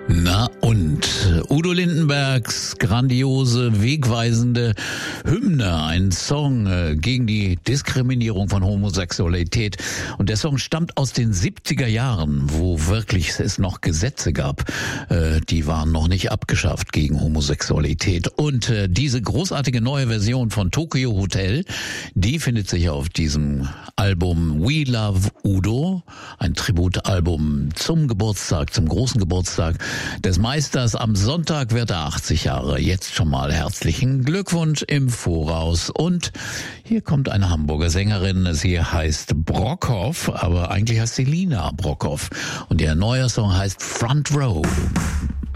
Na und Udo Lindenbergs grandiose, wegweisende Hymne, ein Song gegen die Diskriminierung von Homosexualität. Und der Song stammt aus den 70er Jahren, wo wirklich es noch Gesetze gab. Die waren noch nicht abgeschafft gegen Homosexualität. Und diese großartige neue Version von Tokyo Hotel, die findet sich auf diesem Album We Love Udo, ein Tributalbum zum Geburtstag, zum großen Geburtstag des Meisters. Am Sonntag wird er 80 Jahre. Jetzt schon mal herzlichen Glückwunsch im Voraus. Und hier kommt eine Hamburger Sängerin. Sie heißt Brockhoff, aber eigentlich heißt sie Lina Brockhoff. Und ihr neuer Song heißt Front Row.